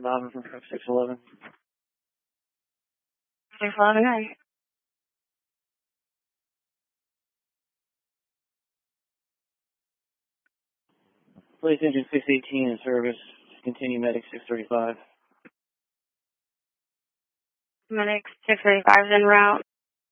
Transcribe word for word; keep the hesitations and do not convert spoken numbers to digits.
Robin from truck six eleven. six eleven, right. Police engine six eighteen in service. Continue medic six thirty-five. Medic six thirty-five is en route.